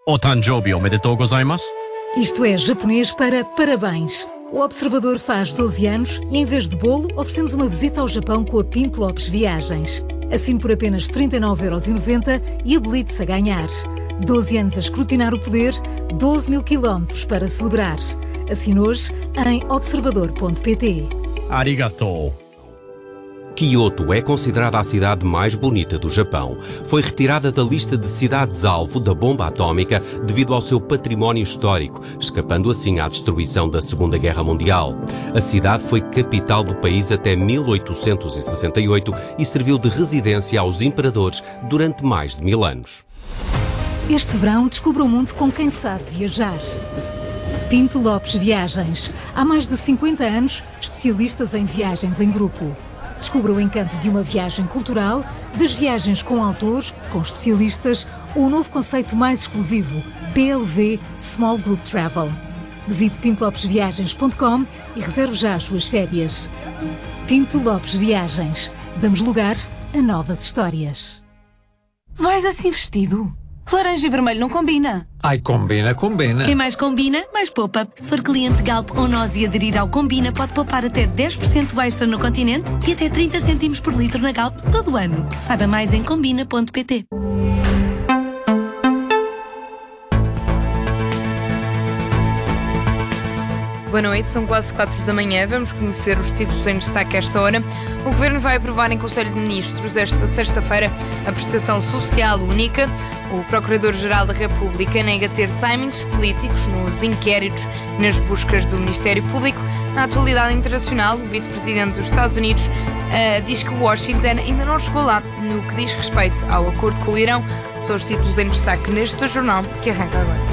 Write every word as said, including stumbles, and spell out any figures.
Otanjobi omedetou gozaimasu. Isto é japonês para parabéns. O Observador faz doze anos e, em vez de bolo, oferecemos uma visita ao Japão com a Pinto Lopes Viagens. Assine por apenas trinta e nove euros e noventa e habilite-se a ganhar. doze anos a escrutinar o poder, doze mil quilómetros para celebrar. Assine hoje em observador ponto pt. Arigatou. Kyoto é considerada a cidade mais bonita do Japão. Foi retirada da lista de cidades-alvo da bomba atómica devido ao seu património histórico, escapando assim à destruição da Segunda Guerra Mundial. A cidade foi capital do país até mil oitocentos e sessenta e oito e serviu de residência aos imperadores durante mais de mil anos. Este verão, descubra o mundo com quem sabe viajar. Pinto Lopes Viagens. Há mais de cinquenta anos, especialistas em viagens em grupo. Descubra o encanto de uma viagem cultural, das viagens com autores, com especialistas, ou o novo conceito mais exclusivo, P L V Small Group Travel. Visite pinto lopes viagens ponto com e reserve já as suas férias. Pinto Lopes Viagens. Damos lugar a novas histórias. Vais assim vestido? Laranja e vermelho não combina. Ai, combina, combina. Quem mais combina, mais poupa. Se for cliente Galp ou nós e aderir ao Combina, pode poupar até dez por cento extra no continente e até trinta cêntimos por litro na Galp todo o ano. Saiba mais em combina ponto pt. Boa noite, são quase quatro da manhã. Vamos conhecer os títulos em destaque a esta hora. O Governo vai aprovar em Conselho de Ministros esta sexta-feira a prestação social única. O Procurador-Geral da República nega ter timings políticos nos inquéritos e nas buscas do Ministério Público. Na atualidade internacional, o Vice-Presidente dos Estados Unidos uh, diz que Washington ainda não chegou lá no que diz respeito ao acordo com o Irão. São os títulos em destaque neste jornal que arranca agora.